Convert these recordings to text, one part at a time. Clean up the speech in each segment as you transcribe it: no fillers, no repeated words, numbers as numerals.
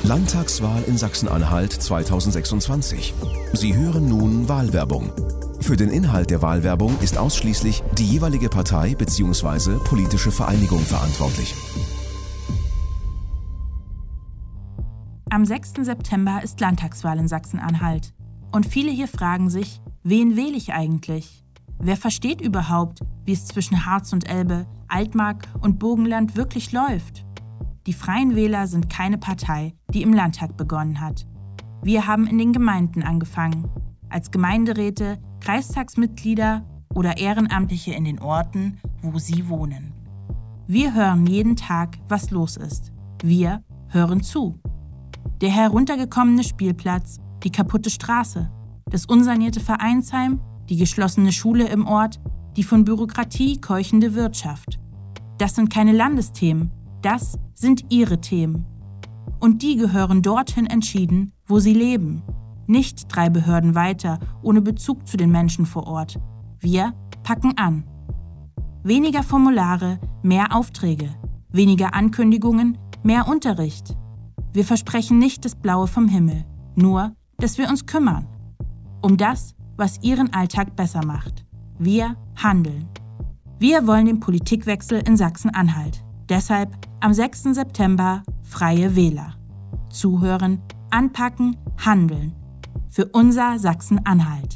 Landtagswahl in Sachsen-Anhalt 2026. Sie hören nun Wahlwerbung. Für den Inhalt der Wahlwerbung ist ausschließlich die jeweilige Partei bzw. politische Vereinigung verantwortlich. Am 6. September ist Landtagswahl in Sachsen-Anhalt. Und viele hier fragen sich, wen wähle ich eigentlich? Wer versteht überhaupt, wie es zwischen Harz und Elbe, Altmark und Burgenland wirklich läuft? Die Freien Wähler sind keine Partei, die im Landtag begonnen hat. Wir haben in den Gemeinden angefangen. Als Gemeinderäte, Kreistagsmitglieder oder Ehrenamtliche in den Orten, wo sie wohnen. Wir hören jeden Tag, was los ist. Wir hören zu. Der heruntergekommene Spielplatz, die kaputte Straße, das unsanierte Vereinsheim, die geschlossene Schule im Ort, die von Bürokratie keuchende Wirtschaft. Das sind keine Landesthemen, das sind ihre Themen. Und die gehören dorthin entschieden, wo sie leben. Nicht 3 Behörden weiter, ohne Bezug zu den Menschen vor Ort. Wir packen an. Weniger Formulare, mehr Aufträge. Weniger Ankündigungen, mehr Unterricht. Wir versprechen nicht das Blaue vom Himmel, nur, dass wir uns kümmern. Um das, was ihren Alltag besser macht. Wir handeln. Wir wollen den Politikwechsel in Sachsen-Anhalt. Deshalb am 6. September Freie Wähler. Zuhören, anpacken, handeln. Für unser Sachsen-Anhalt.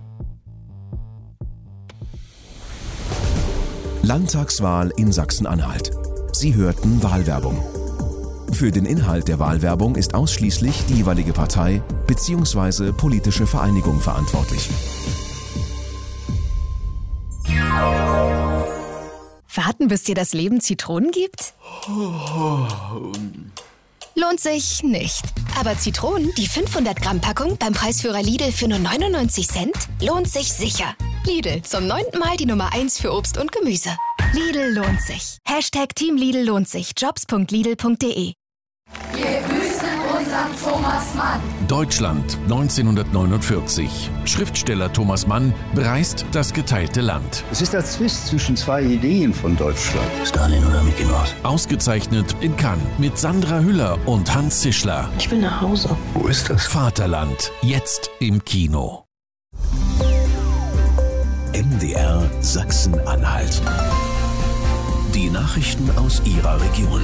Landtagswahl in Sachsen-Anhalt. Sie hörten Wahlwerbung. Für den Inhalt der Wahlwerbung ist ausschließlich die jeweilige Partei bzw. politische Vereinigung verantwortlich. Warten, bis dir das Leben Zitronen gibt? Lohnt sich nicht. Aber Zitronen, die 500-Gramm-Packung beim Preisführer Lidl für nur 99 Cent, lohnt sich sicher. Lidl, zum 9. Mal die Nummer 1 für Obst und Gemüse. Lidl lohnt sich. #Team Lidl lohnt sich. Jobs.lidl.de. Wir grüßen unseren Thomas Mann. Deutschland 1949. Schriftsteller Thomas Mann bereist das geteilte Land. Es ist der Zwist zwischen 2 Ideen von Deutschland. Stalin oder Mickey Mouse? Ausgezeichnet in Cannes mit Sandra Hüller und Hans Zischler. Ich will nach Hause. Wo ist das? Vaterland, jetzt im Kino. MDR Sachsen-Anhalt. Die Nachrichten aus Ihrer Region.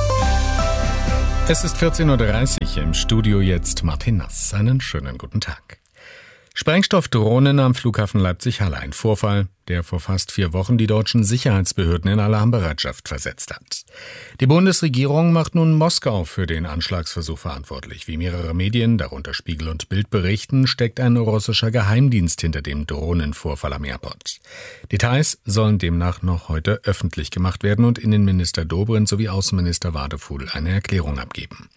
Es ist 14.30 Uhr, im Studio jetzt Martin Nass. Einen schönen guten Tag. Sprengstoffdrohnen am Flughafen Leipzig-Halle. Ein Vorfall, der vor fast 4 Wochen die deutschen Sicherheitsbehörden in Alarmbereitschaft versetzt hat. Die Bundesregierung macht nun Moskau für den Anschlagsversuch verantwortlich. Wie mehrere Medien, darunter Spiegel und Bild, berichten, steckt ein russischer Geheimdienst hinter dem Drohnenvorfall am Airport. Details sollen demnach noch heute öffentlich gemacht werden und Innenminister Dobrindt sowie Außenminister Wadefuhl eine Erklärung abgeben.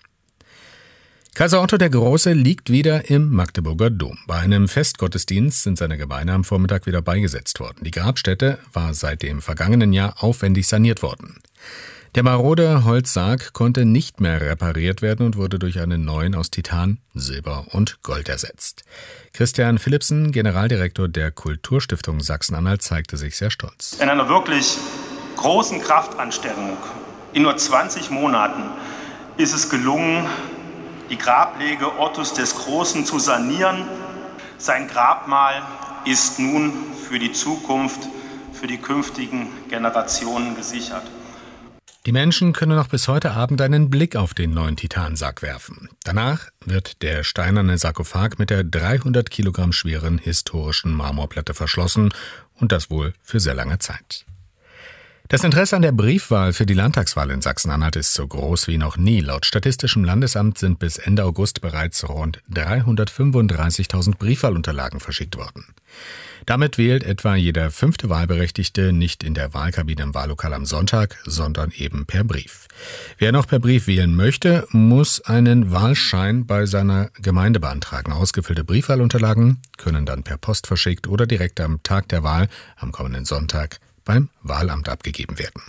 Kaiser Otto der Große liegt wieder im Magdeburger Dom. Bei einem Festgottesdienst sind seine Gebeine am Vormittag wieder beigesetzt worden. Die Grabstätte war seit dem vergangenen Jahr aufwendig saniert worden. Der marode Holzsarg konnte nicht mehr repariert werden und wurde durch einen neuen aus Titan, Silber und Gold ersetzt. Christian Philipsen, Generaldirektor der Kulturstiftung Sachsen-Anhalt, zeigte sich sehr stolz. In einer wirklich großen Kraftanstrengung in nur 20 Monaten ist es gelungen, die Grablege Ottos des Großen zu sanieren. Sein Grabmal ist nun für die Zukunft, für die künftigen Generationen gesichert. Die Menschen können noch bis heute Abend einen Blick auf den neuen Titansarg werfen. Danach wird der steinerne Sarkophag mit der 300 Kilogramm schweren historischen Marmorplatte verschlossen und das wohl für sehr lange Zeit. Das Interesse an der Briefwahl für die Landtagswahl in Sachsen-Anhalt ist so groß wie noch nie. Laut Statistischem Landesamt sind bis Ende August bereits rund 335.000 Briefwahlunterlagen verschickt worden. Damit wählt etwa jeder 5. Wahlberechtigte nicht in der Wahlkabine im Wahllokal am Sonntag, sondern eben per Brief. Wer noch per Brief wählen möchte, muss einen Wahlschein bei seiner Gemeinde beantragen. Ausgefüllte Briefwahlunterlagen können dann per Post verschickt oder direkt am Tag der Wahl am kommenden Sonntag beim Wahlamt abgegeben werden.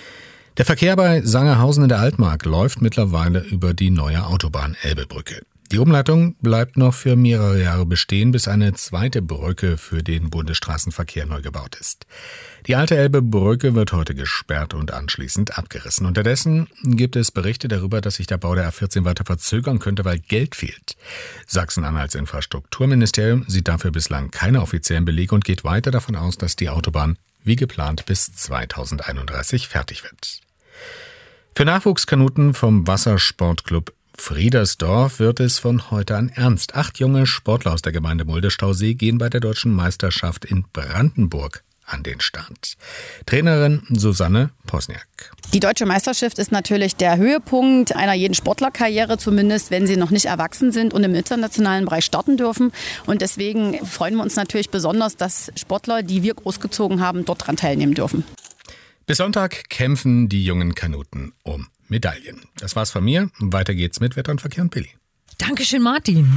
Der Verkehr bei Sangerhausen in der Altmark läuft mittlerweile über die neue Autobahn-Elbebrücke. Die Umleitung bleibt noch für mehrere Jahre bestehen, bis eine zweite Brücke für den Bundesstraßenverkehr neu gebaut ist. Die alte Elbe-Brücke wird heute gesperrt und anschließend abgerissen. Unterdessen gibt es Berichte darüber, dass sich der Bau der A14 weiter verzögern könnte, weil Geld fehlt. Sachsen-Anhalts Infrastrukturministerium sieht dafür bislang keine offiziellen Belege und geht weiter davon aus, dass die Autobahn wie geplant bis 2031 fertig wird. Für Nachwuchskanuten vom Wassersportclub Friedersdorf wird es von heute an ernst. 8 junge Sportler aus der Gemeinde Mulde-Stausee gehen bei der deutschen Meisterschaft in Brandenburg an den Start. Trainerin Susanne Posniak. Die deutsche Meisterschaft ist natürlich der Höhepunkt einer jeden Sportlerkarriere, zumindest wenn sie noch nicht erwachsen sind und im internationalen Bereich starten dürfen. Und deswegen freuen wir uns natürlich besonders, dass Sportler, die wir großgezogen haben, dort dran teilnehmen dürfen. Bis Sonntag kämpfen die jungen Kanuten um Medaillen. Das war's von mir. Weiter geht's mit Wetter und Verkehr und Billy. Dankeschön, Martin.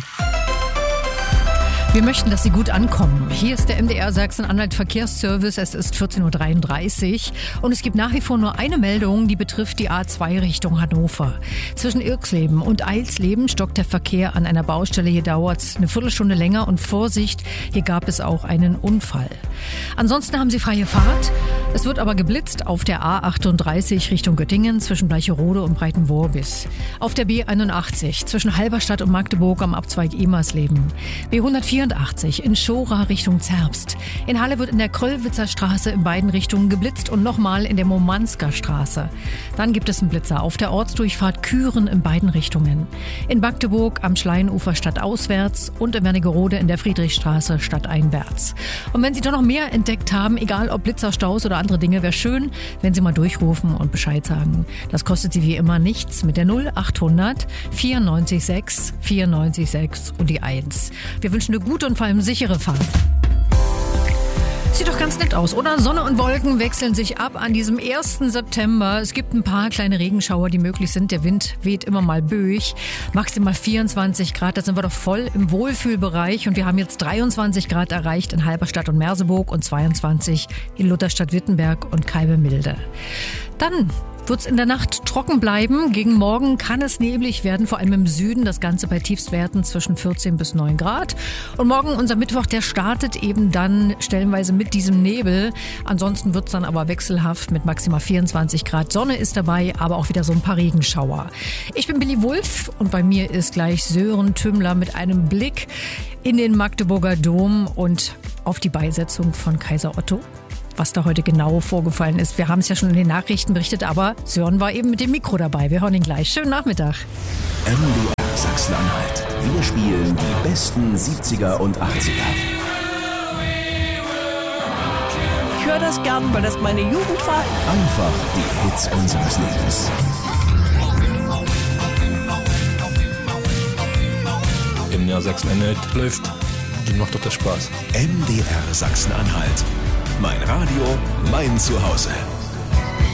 Wir möchten, dass Sie gut ankommen. Hier ist der MDR Sachsen-Anhalt Verkehrsservice. Es ist 14.33 Uhr und es gibt nach wie vor nur eine Meldung, die betrifft die A2 Richtung Hannover. Zwischen Irxleben und Eilsleben stockt der Verkehr an einer Baustelle. Hier dauert es eine Viertelstunde länger und Vorsicht, hier gab es auch einen Unfall. Ansonsten haben Sie freie Fahrt. Es wird aber geblitzt auf der A38 Richtung Göttingen zwischen Bleicherode und Breitenworbis. Auf der B81 zwischen Halberstadt und Magdeburg am Abzweig Emersleben. B184 in Schora Richtung Zerbst. In Halle wird in der Kröllwitzer Straße in beiden Richtungen geblitzt und nochmal in der Momansker Straße. Dann gibt es einen Blitzer auf der Ortsdurchfahrt Küren in beiden Richtungen. In Magdeburg am Schleinufer stadtauswärts und in Wernigerode in der Friedrichstraße stadteinwärts. Und wenn Sie doch noch mehr entdeckt haben, egal ob Blitzerstaus oder andere Dinge, wäre schön, wenn Sie mal durchrufen und Bescheid sagen. Das kostet Sie wie immer nichts mit der 0800 94 6 94 6 und die 1. Wir wünschen eine gute und vor allem sichere Fahrt. Sieht doch ganz nett aus, oder? Sonne und Wolken wechseln sich ab an diesem 1. September. Es gibt ein paar kleine Regenschauer, die möglich sind. Der Wind weht immer mal böig. Maximal 24 Grad, da sind wir doch voll im Wohlfühlbereich. Und wir haben jetzt 23 Grad erreicht in Halberstadt und Merseburg und 22 in Lutherstadt-Wittenberg und Kalbemilde. Dann wird es in der Nacht trocken bleiben. Gegen Morgen kann es neblig werden, vor allem im Süden. Das Ganze bei Tiefstwerten zwischen 14 bis 9 Grad. Und morgen, unser Mittwoch, der startet eben dann stellenweise mit diesem Nebel. Ansonsten wird es dann aber wechselhaft mit maximal 24 Grad. Sonne ist dabei, aber auch wieder so ein paar Regenschauer. Ich bin Billy Wulff und bei mir ist gleich Sören Tümmler mit einem Blick in den Magdeburger Dom und auf die Beisetzung von Kaiser Otto. Was da heute genau vorgefallen ist. Wir haben es ja schon in den Nachrichten berichtet, aber Sören war eben mit dem Mikro dabei. Wir hören ihn gleich. Schönen Nachmittag. MDR Sachsen-Anhalt. Wir spielen die besten 70er und 80er. Ich höre das gern, weil das meine Jugend war. Einfach die Hits unseres Lebens. MDR Sachsen-Anhalt läuft. Die macht doch das Spaß. MDR Sachsen-Anhalt. Mein Radio, mein Zuhause.